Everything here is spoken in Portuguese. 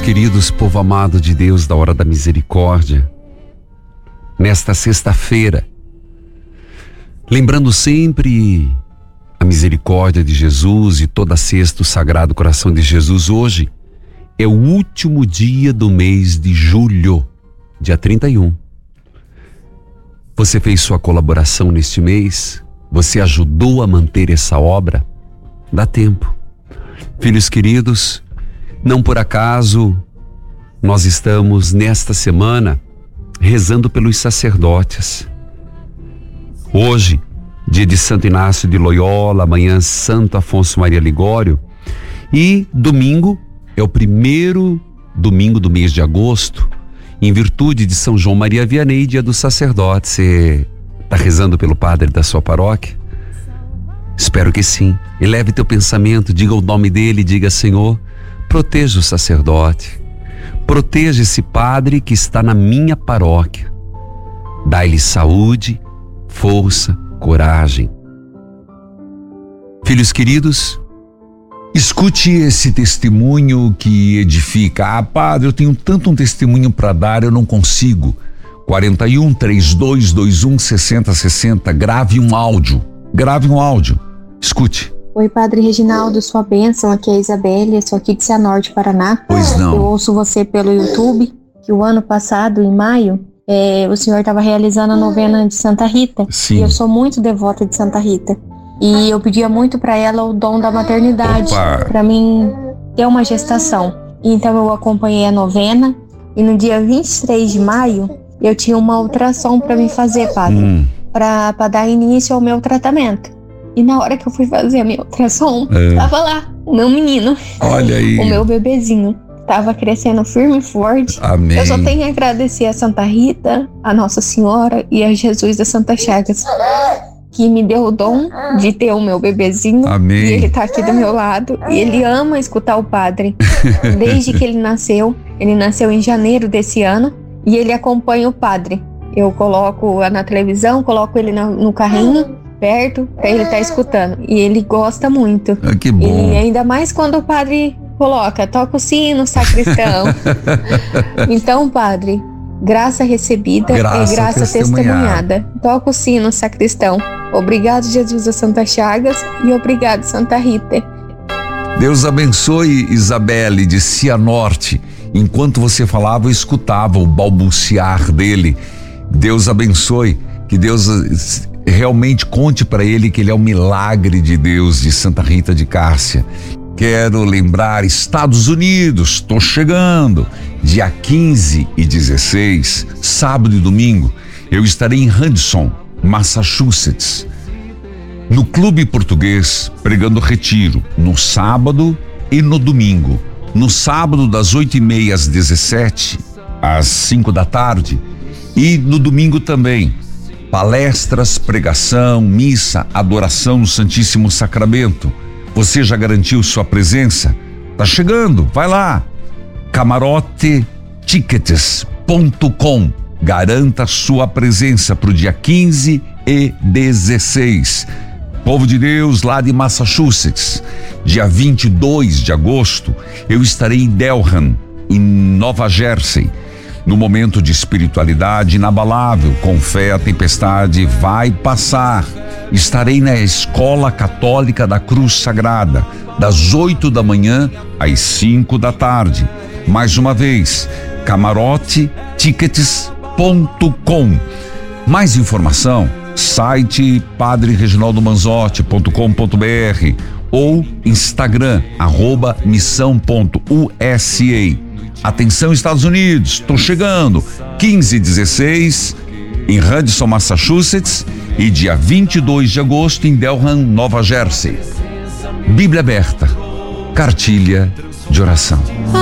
queridos, povo amado de Deus da hora da misericórdia, nesta sexta-feira, lembrando sempre a misericórdia de Jesus e toda sexta o Sagrado Coração de Jesus, hoje é o último dia do mês de julho, dia 31. Você fez sua colaboração neste mês? Você ajudou a manter essa obra? Dá tempo. Filhos queridos, não por acaso nós estamos nesta semana rezando pelos sacerdotes. Hoje, dia de Santo Inácio de Loyola, amanhã Santo Afonso Maria Ligório, e domingo é o primeiro domingo do mês de agosto, em virtude de São João Maria Vianney, dia do sacerdote. Você está rezando pelo padre da sua paróquia? Espero que sim. Eleve teu pensamento, diga o nome dele, diga: Senhor, proteja o sacerdote, proteja esse padre que está na minha paróquia. Dai-lhe saúde, força, coragem. Filhos queridos, escute esse testemunho que edifica. Ah, padre, eu tenho tanto um testemunho para dar, eu não consigo. 41 3221 6060. Grave um áudio. Escute. Oi, Padre Reginaldo, sua bênção, aqui é a Isabelle, sou aqui de Cianorte, Paraná. Pois não. Eu ouço você pelo YouTube, que o ano passado, em maio, o senhor estava realizando a novena de Santa Rita. Sim. E eu sou muito devota de Santa Rita. E eu pedia muito para ela o dom da maternidade, para mim ter uma gestação. Então eu acompanhei a novena e no dia 23 de maio eu tinha uma ultrassom para me fazer, Padre, para dar início ao meu tratamento. E na hora que eu fui fazer a minha ultrassom, tava lá o meu menino. Olha aí. O meu bebezinho. Tava crescendo firme e forte. Amém. Eu só tenho a agradecer a Santa Rita, a Nossa Senhora e a Jesus da Santa Chagas, que me deu o dom de ter o meu bebezinho. Amém. E ele tá aqui do meu lado. E ele ama escutar o padre. Desde que ele nasceu em janeiro desse ano. E ele acompanha o padre. Eu coloco na televisão, coloco ele no carrinho, perto, pra ele estar escutando. E ele gosta muito. Ah, que bom. E ainda mais quando o padre coloca, toca o sino, sacristão. Então, padre, graça recebida é graça testemunhada. Toca o sino, sacristão. Obrigado, Jesus da Santa Chagas, e obrigado, Santa Rita. Deus abençoe Isabelle de Cianorte. Enquanto você falava, eu escutava o balbuciar dele. Deus abençoe, que Deus realmente conte para ele que ele é o milagre de Deus de Santa Rita de Cássia. Quero lembrar, Estados Unidos, estou chegando, dia 15 e 16, sábado e domingo, eu estarei em Hudson, Massachusetts, no Clube Português, pregando retiro, no sábado e no domingo. No sábado, das 8h30 às 17h, às 5 da tarde, e no domingo também, palestras, pregação, missa, adoração no Santíssimo Sacramento. Você já garantiu sua presença? Tá chegando, vai lá. camarotetickets.com. Garanta sua presença para o dia 15 e 16. Povo de Deus lá de Massachusetts. Dia 22 de agosto, eu estarei em Delran, em Nova Jersey. No momento de espiritualidade inabalável, com fé a tempestade vai passar. Estarei na Escola Católica da Cruz Sagrada, das 8 da manhã às 5 da tarde. Mais uma vez, camarotetickets.com. Mais informação, site padrereginaldomanzotti.com.br ou Instagram, @missão.usa. Atenção, Estados Unidos, estou chegando, 15 e 16 em Hudson, Massachusetts, e dia 22 de agosto em Delran, Nova Jersey. Bíblia aberta, cartilha de oração.